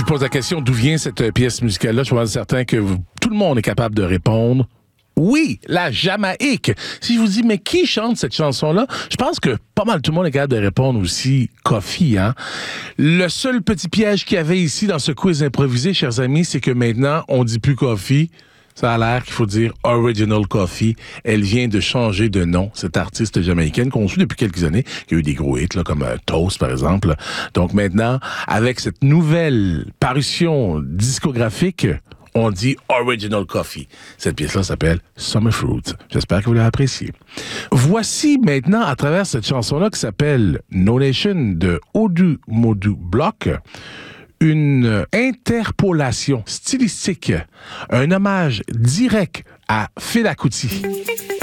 je pose la question d'où vient cette pièce musicale-là, je suis certain que tout le monde est capable de répondre. Oui, la Jamaïque. Si je vous dis, mais qui chante cette chanson-là? Je pense que pas mal tout le monde est capable de répondre aussi Koffee, hein? Le seul petit piège qu'il y avait ici dans ce quiz improvisé, chers amis, c'est que maintenant, on dit plus Koffee. Ça a l'air qu'il faut dire Original Koffee. Elle vient de changer de nom, cette artiste jamaïcaine qu'on suit depuis quelques années, qui a eu des gros hits, là, comme Toast, par exemple. Donc maintenant, avec cette nouvelle parution discographique, on dit Original Koffee. Cette pièce-là s'appelle Summer Fruit. J'espère que vous l'avez appréciée. Voici maintenant, à travers cette chanson-là qui s'appelle No Nation de Odu Modu Block, une interpolation stylistique, un hommage direct à Fela Kuti.